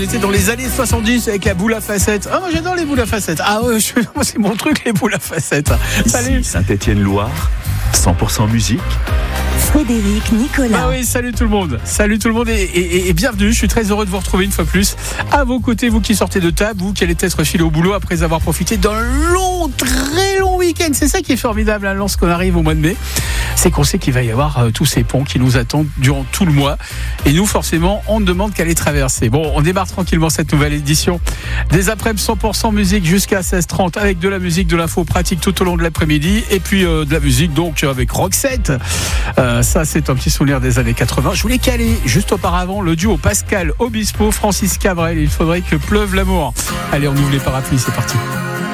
J'étais dans les années 70 avec la boule à facettes. Ah, moi j'adore les boules à facettes. Ah ouais, c'est mon truc, les boules à facettes. Salut. Ici Saint-Étienne-Loire, 100% musique. Frédéric Nicolas. Ah oui, salut tout le monde. Salut tout le monde et bienvenue. Je suis très heureux de vous retrouver une fois plus à vos côtés, vous qui sortez de table, vous qui allez être filé au boulot après avoir profité d'un très long week-end. C'est ça qui est formidable lorsqu'on arrive au mois de mai. C'est qu'on sait qu'il va y avoir tous ces ponts qui nous attendent durant tout le mois. Et nous, forcément, on ne demande qu'à les traverser. Bon, on démarre tranquillement cette nouvelle édition des après-midi 100% musique jusqu'à 16h30 avec de la musique, de l'info pratique tout au long de l'après-midi et puis de la musique donc avec Roxette. Ça, c'est un petit souvenir des années 80. Je voulais caler juste auparavant le duo Pascal Obispo, Francis Cabrel. Il faudrait que pleuve l'amour. Allez, on ouvre les parapluies, c'est parti.